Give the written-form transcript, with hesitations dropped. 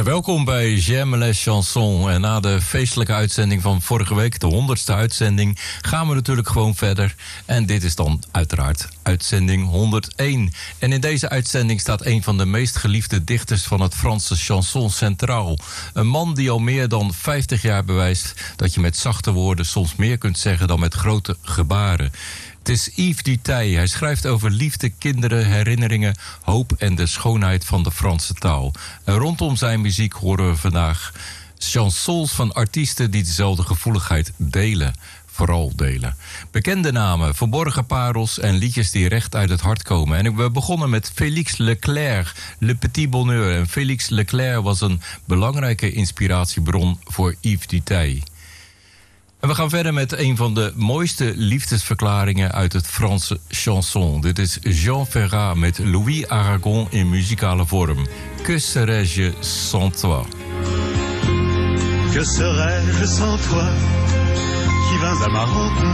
Ja, welkom bij J'aime les chansons. En na de feestelijke uitzending van vorige week, de 100ste uitzending, gaan we natuurlijk gewoon verder. En dit is dan uiteraard uitzending 101. En in deze uitzending staat een van de meest geliefde dichters van het Franse chanson centraal. Een man die al meer dan 50 jaar bewijst dat je met zachte woorden soms meer kunt zeggen dan met grote gebaren. Het is Yves Duteil. Hij schrijft over liefde, kinderen, herinneringen, hoop en de schoonheid van de Franse taal. En rondom zijn muziek horen we vandaag chansons van artiesten die dezelfde gevoeligheid delen. Vooral delen. Bekende namen, verborgen parels en liedjes die recht uit het hart komen. En we begonnen met Félix Leclerc, Le Petit Bonheur. En Félix Leclerc was een belangrijke inspiratiebron voor Yves Duteil. En we gaan verder met een van de mooiste liefdesverklaringen uit het Franse chanson. Dit is Jean Ferrat met Louis Aragon in muzikale vorm. Que serais-je sans toi? Que serais-je sans toi qui vins à ma rencontre?